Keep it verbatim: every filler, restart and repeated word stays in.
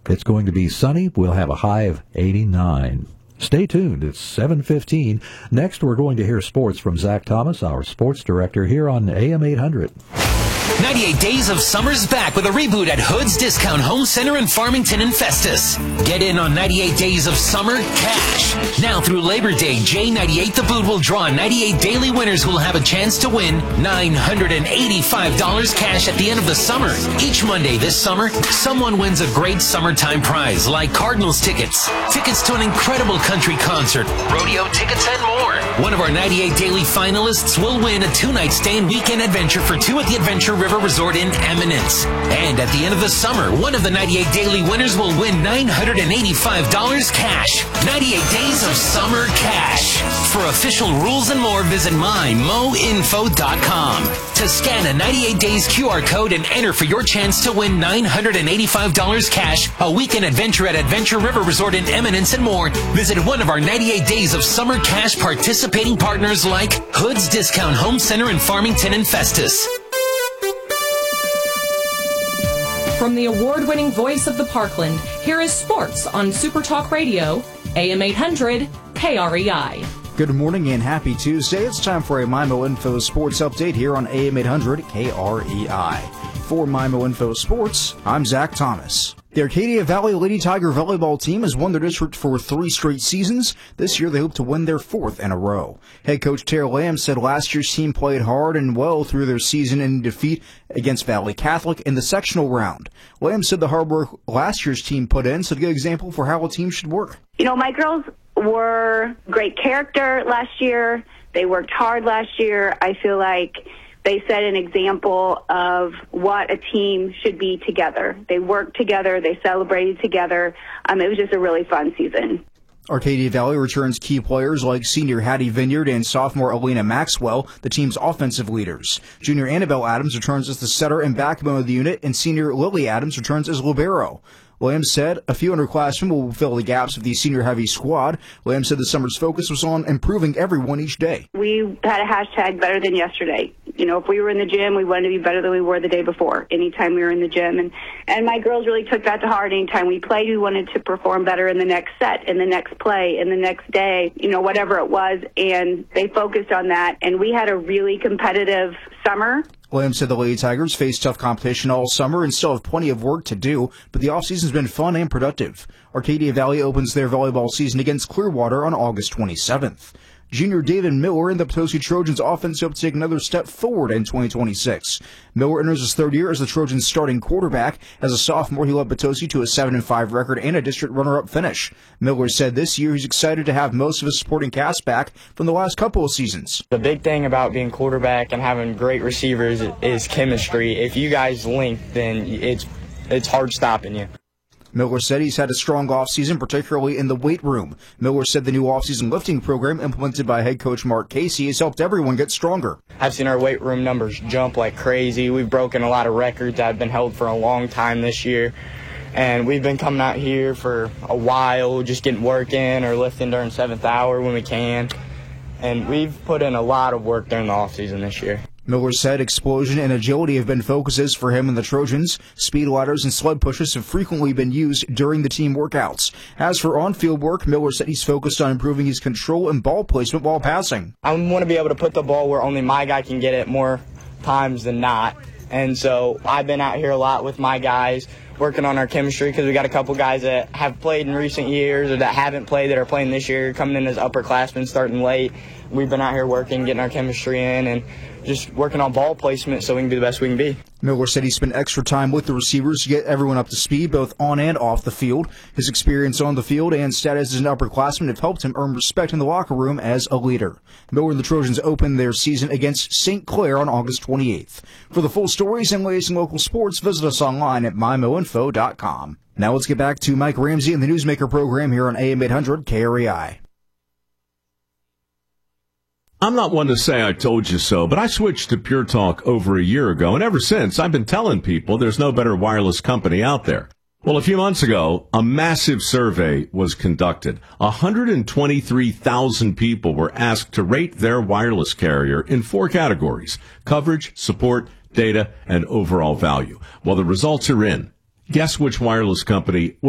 It's going to be sunny. We'll have a high of eighty-nine. Stay tuned. It's seven fifteen. Next, we're going to hear sports from Zach Thomas, our sports director, here on A M eight hundred. ninety-eight Days of Summer's back with a reboot at Hood's Discount Home Center in Farmington and Festus. Get in on ninety-eight Days of Summer cash. Now through Labor Day, J ninety-eight The Boot will draw ninety-eight daily winners who will have a chance to win nine hundred eighty-five dollars cash at the end of the summer. Each Monday this summer, someone wins a great summertime prize like Cardinals tickets, tickets to an incredible country concert, rodeo tickets, and more. One of our ninety-eight daily finalists will win a two-night stay and weekend adventure for two at the Adventure River Resort in Eminence. And at the end of the summer, one of the ninety-eight daily winners will win nine hundred eighty-five dollars cash. ninety-eight Days of Summer cash. For official rules and more, visit my mo info dot com. To scan a ninety-eight days Q R code and enter for your chance to win nine hundred eighty-five dollars cash, a weekend adventure at Adventure River Resort in Eminence, and more, visit one of our ninety-eight Days of Summer cash participating partners like Hood's Discount Home Center in Farmington and Festus. From the award-winning voice of the Parkland, here is sports on Super Talk Radio, A M eight hundred, K R E I. Good morning and happy Tuesday. It's time for a MyMo Info Sports Update here on A M eight hundred, K R E I. For MyMo Info Sports, I'm Zach Thomas. The Arcadia Valley Lady Tiger volleyball team has won their district for three straight seasons. This year they hope to win their fourth in a row. Head coach Tara Lamb said last year's team played hard and well through their season in defeat against Valley Catholic in the sectional round. Lamb said the hard work last year's team put in is a good example for how a team should work. You know, my girls were great character last year. They worked hard last year. I feel like they set an example of what a team should be together. They worked together. They celebrated together. Um, it was just a really fun season. Arcadia Valley returns key players like senior Hattie Vineyard and sophomore Alina Maxwell, the team's offensive leaders. Junior Annabelle Adams returns as the setter and backbone of the unit, and senior Lily Adams returns as libero. Williams said a few underclassmen will fill the gaps of the senior-heavy squad. Williams said the summer's focus was on improving everyone each day. We had a hashtag better than yesterday. You know, if we were in the gym, we wanted to be better than we were the day before, anytime we were in the gym. And, and my girls really took that to heart. Anytime we played, we wanted to perform better in the next set, in the next play, in the next day, you know, whatever it was. And they focused on that. And we had a really competitive summer. Williams said the Lady Tigers face tough competition all summer and still have plenty of work to do, but the offseason's been fun and productive. Arcadia Valley opens their volleyball season against Clearwater on August twenty-seventh. Junior David Miller and the Potosi Trojans offense hope to take another step forward in twenty twenty-six. Miller enters his third year as the Trojans' starting quarterback. As a sophomore, he led Potosi to a seven and five record and a district runner-up finish. Miller said this year he's excited to have most of his supporting cast back from the last couple of seasons. The big thing about being quarterback and having great receivers is chemistry. If you guys link, then it's it's hard stopping you. Miller said he's had a strong offseason, particularly in the weight room. Miller said the new offseason lifting program implemented by head coach Mark Casey has helped everyone get stronger. I've seen our weight room numbers jump like crazy. We've broken a lot of records that have been held for a long time this year. And we've been coming out here for a while, just getting work in or lifting during seventh hour when we can. And we've put in a lot of work during the offseason this year. Miller said explosion and agility have been focuses for him and the Trojans. Speed ladders and sled pushes have frequently been used during the team workouts. As for on-field work, Miller said he's focused on improving his control and ball placement while passing. I want to be able to put the ball where only my guy can get it more times than not. And so I've been out here a lot with my guys working on our chemistry because we got a couple guys that have played in recent years or that haven't played that are playing this year, coming in as upperclassmen starting late. We've been out here working, getting our chemistry in, and just working on ball placement so we can be the best we can be. Miller said he spent extra time with the receivers to get everyone up to speed, both on and off the field. His experience on the field and status as an upperclassman have helped him earn respect in the locker room as a leader. Miller and the Trojans open their season against Saint Clair on August twenty-eighth. For the full stories and latest in local sports, visit us online at my mo info dot com. Now let's get back to Mike Ramsey and the Newsmaker program here on A M eight hundred K R E I. I'm not one to say I told you so, but I switched to Pure Talk over a year ago, and ever since, I've been telling people there's no better wireless company out there. Well, a few months ago, a massive survey was conducted. one hundred twenty-three thousand people were asked to rate their wireless carrier in four categories: coverage, support, data, and overall value. Well, the results are in. Guess which wireless company